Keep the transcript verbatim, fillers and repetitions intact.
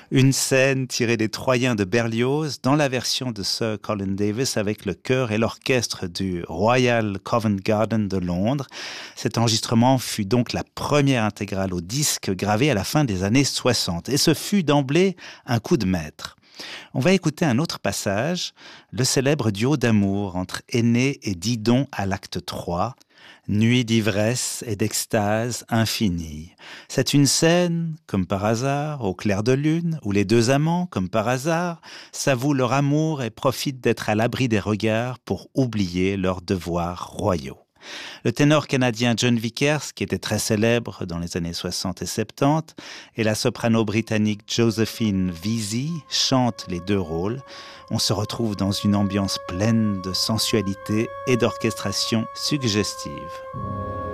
Une scène tirée des Troyens de Berlioz dans la version de Sir Colin Davis avec le chœur et l'orchestre du Royal Covent Garden de Londres. Cet enregistrement fut donc la première intégrale au disque gravée à la fin des années soixante et ce fut d'emblée un coup de maître. On va écouter un autre passage, le célèbre duo d'amour entre Énée et Didon à l'acte trois, nuit d'ivresse et d'extase infinie. C'est une scène, comme par hasard, au clair de lune, où les deux amants, comme par hasard, s'avouent leur amour et profitent d'être à l'abri des regards pour oublier leurs devoirs royaux. Le ténor canadien John Vickers, qui était très célèbre dans les années soixante et soixante-dix, et la soprano britannique Josephine Vesey chantent les deux rôles. On se retrouve dans une ambiance pleine de sensualité et d'orchestration suggestive.